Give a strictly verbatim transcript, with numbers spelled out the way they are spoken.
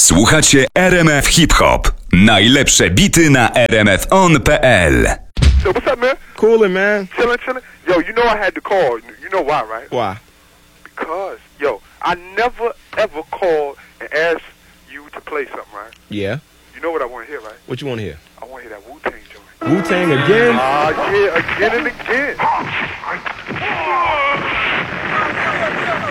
Słuchacie R M F Hip Hop. Najlepsze bity na r m f on kropka p l. So what's up, man? Coolin', man. Chillin', chillin'. Yo, you know I had to call. You know why, right? Why? Because, yo, I never ever called and asked you to play something, right? Yeah. You know what I want to hear, right? What you want to hear? I want to hear that Wu-Tang joint. Wu-Tang again? Ah, uh, yeah, again and again.